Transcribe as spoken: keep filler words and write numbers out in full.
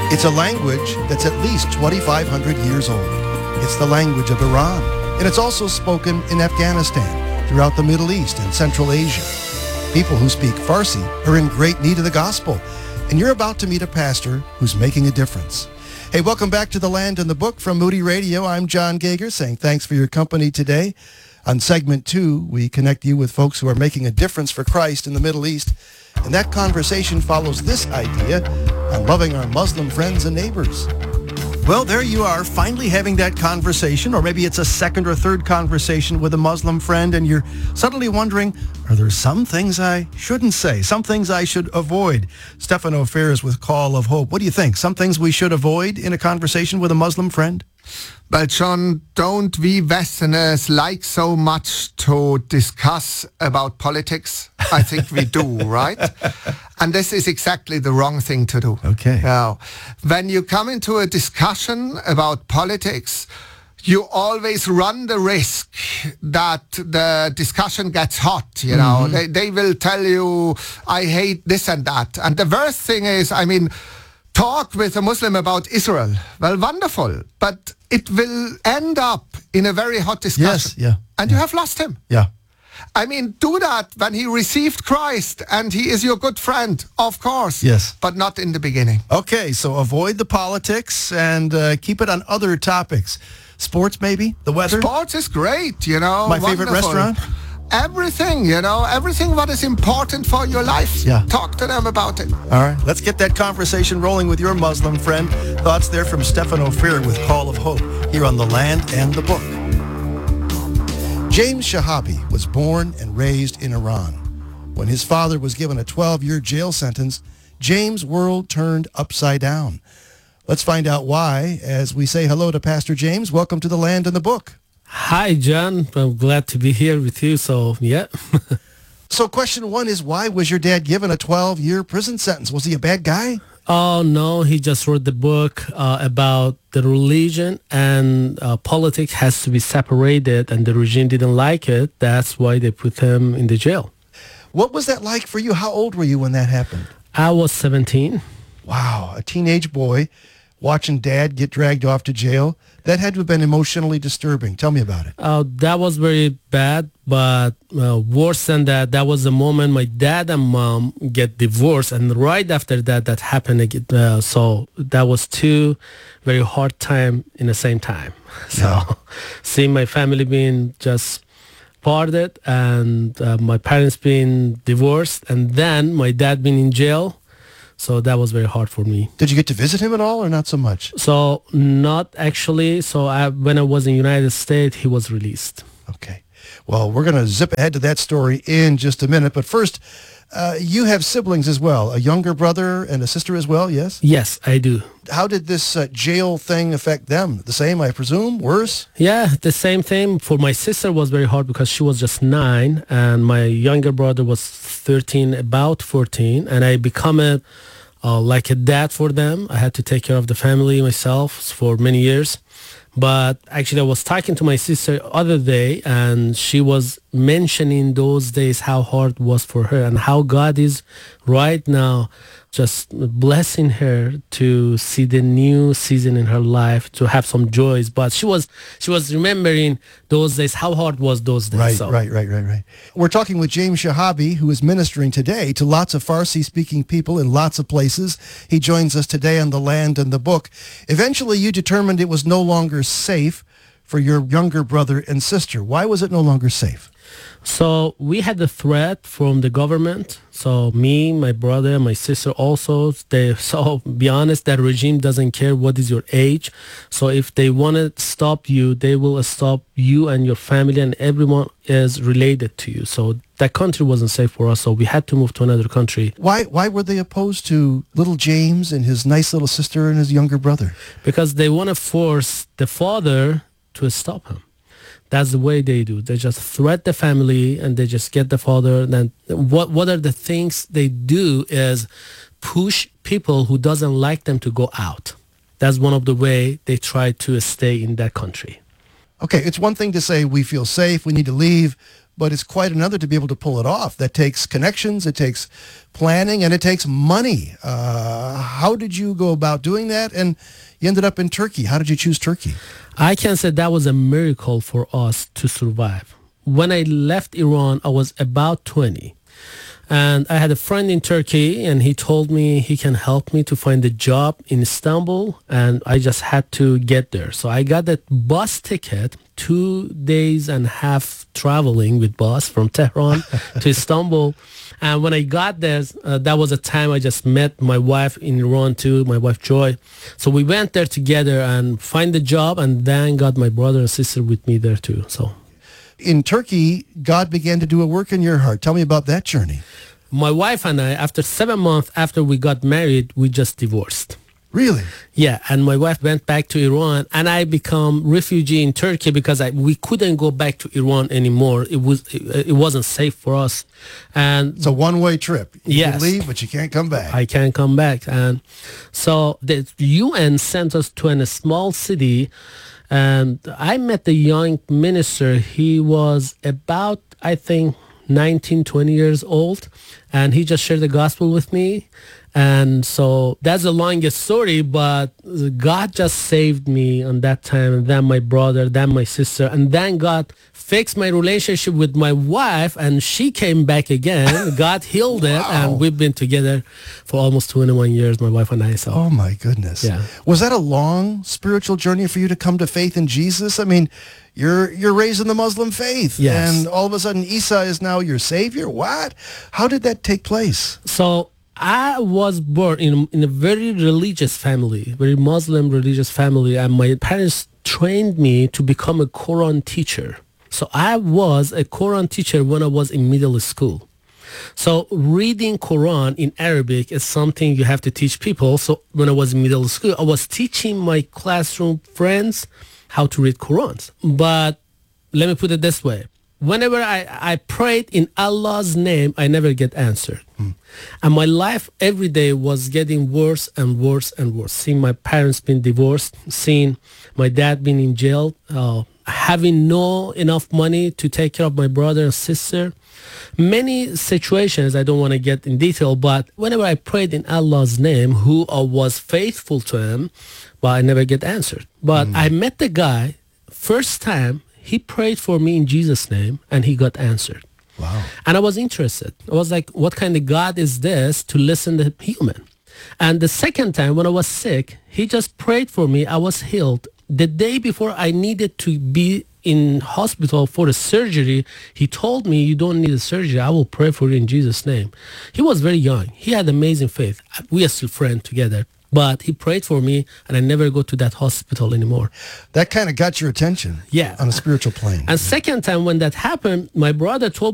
It's a language that's at least twenty-five hundred years old. It's the language of Iran, and it's also spoken in Afghanistan, throughout the Middle East and Central Asia. People who speak Farsi are in great need of the gospel, and you're about to meet a pastor who's making a difference. Hey, welcome back to The Land and the Book from Moody Radio. I'm John Gager saying thanks for your company today. On segment two, we connect you with folks who are making a difference for Christ in the Middle East. And that conversation follows this idea on loving our Muslim friends and neighbors. Well, there you are, finally having that conversation, or maybe it's a second or third conversation with a Muslim friend, and you're suddenly wondering, are there some things I shouldn't say, some things I should avoid? Stefano Ferris with Call of Hope. What do you think? Some things we should avoid in a conversation with a Muslim friend? Well, John, don't we Westerners like so much to discuss about politics? I think we do, right? And this is exactly the wrong thing to do. Okay. Now, when you come into a discussion about politics, you always run the risk that the discussion gets hot, you know. Mm-hmm. They, they will tell you, I hate this and that. And the worst thing is, I mean, talk with a Muslim about Israel. Well, wonderful. But it will end up in a very hot discussion. Yes, yeah. And yeah. you have lost him. Yeah. I mean, do that when he received Christ and he is your good friend, of course. Yes. But not in the beginning. Okay, so avoid the politics and uh, keep it on other topics. Sports, maybe? The weather? Sports is great, you know. My favorite wonderful. restaurant? Everything, you know, everything what is important for your life. Yeah. Talk to them about it. All right, let's get that conversation rolling with your Muslim friend. Thoughts there from Stefano Ferris with Call of Hope here on The Land and the Book. James Shahabi was born and raised in Iran. When his father was given a twelve-year jail sentence, James' world turned upside down. Let's find out why as we say hello to Pastor James. Welcome to The Land and the Book. Hi, John. I'm glad to be here with you. So, yeah. So question one is, why was your dad given a twelve-year prison sentence? Was he a bad guy? Oh, no. He just wrote the book uh, about the religion and uh, politics has to be separated, and the regime didn't like it. That's why they put him in the jail. What was that like for you? How old were you when that happened? I was seventeen. Wow, a teenage boy watching dad get dragged off to jail. That had to have been emotionally disturbing. Tell me about it. Uh, that was very bad, but uh, worse than that, that was the moment my dad and mom get divorced, and right after that, that happened again. Uh, so that was two very hard time in the same time. So Yeah. seeing my family being just parted, and uh, my parents being divorced, and then my dad being in jail. So that was very hard for me. Did you get to visit him at all or not so much? So not actually. So I, when I was in the United States, he was released. Okay. Well, we're going to zip ahead to that story in just a minute. But first, uh, you have siblings as well, a younger brother and a sister as well, yes? Yes, I do. How did this uh, jail thing affect them? The same, I presume? Worse? Yeah, the same thing. For my sister was very hard because she was just nine, and my younger brother was thirteen, about fourteen, and I become a uh, like a dad for them. I had to take care of the family myself for many years. But actually, I was talking to my sister other day, and she was mentioning those days how hard it was for her and how God is right now just blessing her to see the new season in her life, to have some joys. But she was she was remembering those days, how hard was those days. Right, so. right, right, right, right. We're talking with James Shahabi, who is ministering today to lots of Farsi-speaking people in lots of places. He joins us today on The Land and the Book. Eventually, you determined it was no longer safe for your younger brother and sister. Why was it no longer safe? So we had the threat from the government. So me, my brother, my sister also, they, so be honest, that regime doesn't care what is your age. So if they want to stop you, they will stop you and your family, and everyone is related to you. So that country wasn't safe for us. So we had to move to another country. Why, why were they opposed to little James and his nice little sister and his younger brother? Because they want to force the father to stop him. That's the way they do. They just threat the family and they just get the father. Then what what are the things they do is push people who doesn't like them to go out. That's one of the way they try to stay in that country. Okay, it's one thing to say we feel safe, we need to leave, but it's quite another to be able to pull it off. That takes connections, it takes planning, and it takes money. Uh, how did you go about doing that? And you ended up in Turkey. How did you choose Turkey? I can say that was a miracle for us to survive. When I left Iran, I was about twenty. And I had a friend in Turkey, and he told me he can help me to find a job in Istanbul, and I just had to get there. So I got that bus ticket, two days and a half traveling with bus from Tehran to Istanbul. And when I got there, uh, that was a time I just met my wife in Iran too, my wife Joy. So we went there together and find the job, and then got my brother and sister with me there too. So. In Turkey, God began to do a work in your heart. Tell me about that journey. My wife and I, after seven months after we got married, we just divorced. Really? Yeah, and my wife went back to Iran, and I become refugee in Turkey because I, we couldn't go back to Iran anymore. It was it, it wasn't safe for us, and it's a one-way trip. You yes, can leave, but you can't come back. I can't come back, and so the U N sent us to a small city. And I met the young minister. He was about, I think, nineteen, twenty years old. And he just shared the gospel with me. And so that's the longest story, but God just saved me on that time. And then my brother, then my sister. And then God fixed my relationship with my wife, and she came back again. God healed it. Wow. And we've been together for almost twenty-one years, my wife and I. So. Oh, my goodness. Yeah. Was that a long spiritual journey for you to come to faith in Jesus? I mean, you're you're raised in the Muslim faith. Yes. And all of a sudden, Isa is now your savior. What? How did that take place? So I was born in, in a very religious family, very Muslim religious family, and my parents trained me to become a Quran teacher. So I was a Quran teacher when I was in middle school. So reading Quran in Arabic is something you have to teach people. So when I was in middle school, I was teaching my classroom friends how to read Qurans. But let me put it this way. Whenever I, I prayed in Allah's name, I never get answered. Mm. And my life every day was getting worse and worse and worse. Seeing my parents being divorced, seeing my dad being in jail, uh, having no enough money to take care of my brother and sister. Many situations, I don't want to get in detail, but whenever I prayed in Allah's name, who I was faithful to him, but I never get answered. But mm. I met the guy, first time, he prayed for me in Jesus' name, and he got answered. Wow. And I was interested. I was like, what kind of God is this to listen to human? And the second time, when I was sick, he just prayed for me. I was healed. The day before I needed to be in hospital for the surgery, he told me, you don't need a surgery. I will pray for you in Jesus' name. He was very young. He had amazing faith. We are still friends together. But he prayed for me, and I never go to that hospital anymore. That kind of got your attention. Yeah. On a spiritual plane. And second time when that happened, my brother told